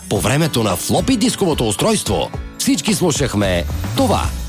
По времето на флопи дисковото устройство всички слушахме това.